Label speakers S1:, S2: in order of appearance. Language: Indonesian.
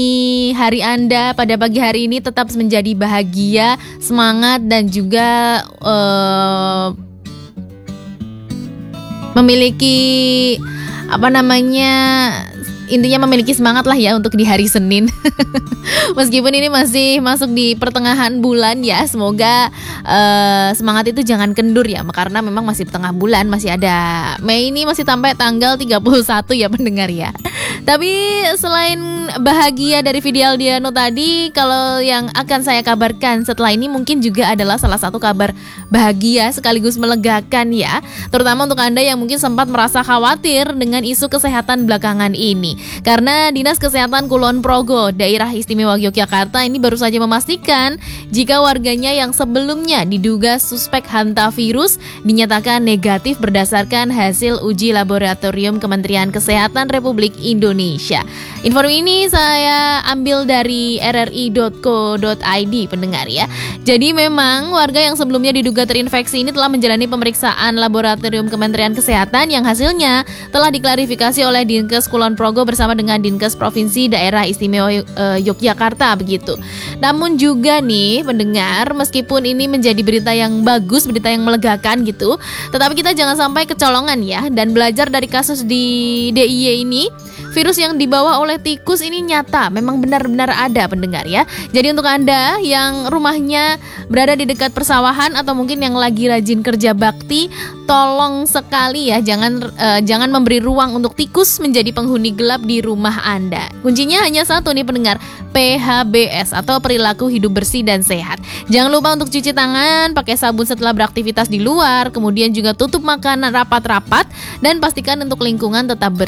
S1: hari Anda pada pagi hari ini tetap menjadi bahagia, semangat dan juga memiliki intinya memiliki semangat lah ya untuk di hari Senin. Meskipun ini masih masuk di pertengahan bulan ya, semoga semangat itu jangan kendur ya, karena memang masih tengah bulan, masih ada Mei ini masih sampai tanggal 31 ya pendengar ya. Tapi selain bahagia dari Vidi Aldiano tadi, kalau yang akan saya kabarkan setelah ini mungkin juga adalah salah satu kabar bahagia sekaligus melegakan ya, terutama untuk Anda yang mungkin sempat merasa khawatir dengan isu kesehatan belakangan ini. Karena Dinas Kesehatan Kulon Progo, Daerah Istimewa Yogyakarta ini baru saja memastikan jika warganya yang sebelumnya diduga suspek hantavirus dinyatakan negatif berdasarkan hasil uji laboratorium Kementerian Kesehatan Republik Indonesia. Info ini saya ambil dari rri.co.id pendengar ya. Jadi memang warga yang sebelumnya diduga terinfeksi ini telah menjalani pemeriksaan laboratorium Kementerian Kesehatan yang hasilnya telah diklarifikasi oleh Dinkes Kulon Progo bersama dengan Dinkes Provinsi Daerah Istimewa Yogyakarta begitu. Namun juga nih pendengar, meskipun ini menjadi berita yang bagus, berita yang melegakan gitu, tetapi kita jangan sampai kecolongan ya, dan belajar dari kasus di DIY ini. Virus yang dibawa oleh tikus ini nyata, memang benar-benar ada pendengar ya. Jadi untuk Anda yang rumahnya berada di dekat persawahan atau mungkin yang lagi rajin kerja bakti, tolong sekali ya jangan memberi ruang untuk tikus menjadi penghuni gelap di rumah Anda. Kuncinya hanya satu nih pendengar, PHBS atau perilaku hidup bersih dan sehat. Jangan lupa untuk cuci tangan, pakai sabun setelah beraktivitas di luar, kemudian juga tutup makanan rapat-rapat dan pastikan untuk lingkungan tetap bersih.